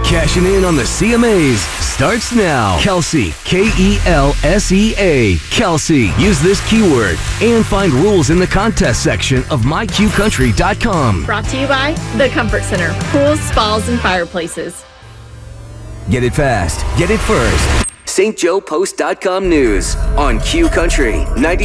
Cashing in on the CMAs starts now. Kelsey, K-E-L-S-E-A. Kelsey. Use this keyword and find rules in the contest section of myqcountry.com. Brought to you by The Comfort Center. Pools, spas, and fireplaces. Get it fast. Get it first. StJoePost.com news on Q Country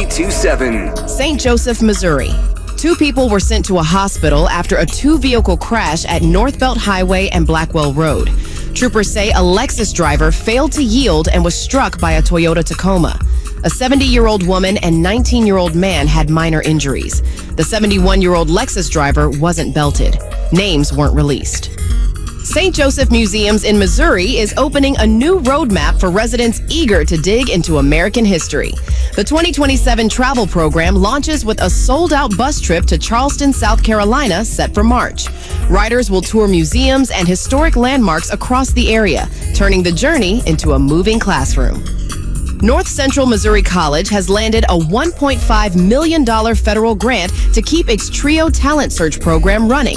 92.7. St. Joseph, Missouri. 2 people were sent to a hospital after a 2-vehicle crash at North Belt Highway and Blackwell Road. Troopers say a Lexus driver failed to yield and was struck by a Toyota Tacoma. A 70-year-old woman and 19-year-old man had minor injuries. The 71-year-old Lexus driver wasn't belted. Names weren't released. St. Joseph Museums in Missouri is opening a new roadmap for residents eager to dig into American history. The 2027 travel program launches with a sold-out bus trip to Charleston, South Carolina, set for March. Riders will tour museums and historic landmarks across the area, turning the journey into a moving classroom. North Central Missouri College has landed a $1.5 million federal grant to keep its TRIO talent search program running,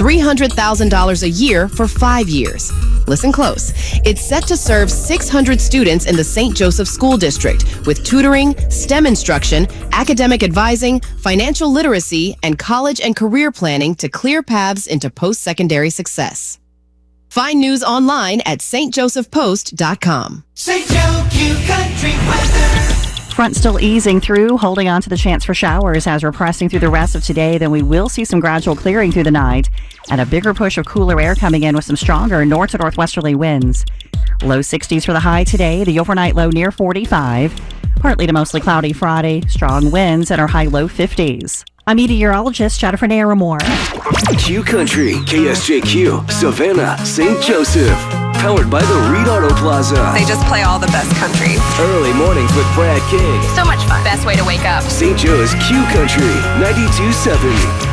$300,000 a year for 5 years. Listen close. It's set to serve 600 students in the St. Joseph School District with tutoring, STEM instruction, academic advising, financial literacy, and college and career planning to clear paths into post-secondary success. Find news online at stjosephpost.com. St. Joe Q Country weather. Front still easing through, holding on to the chance for showers as we're pressing through the rest of today. Then we will see some gradual clearing through the night and a bigger push of cooler air coming in with some stronger north to northwesterly winds. Low 60s for the high today, the overnight low near 45. Partly to mostly cloudy Friday, strong winds at our high low 50s. I'm meteorologist Jennifer Naramore. Q Country, KSJQ, Savannah, St. Joseph. Powered by the Reed Auto Plaza. They just play all the best country. Early mornings with Brad King. So much fun. Best way to wake up. St. Joe's Q Country 92.7.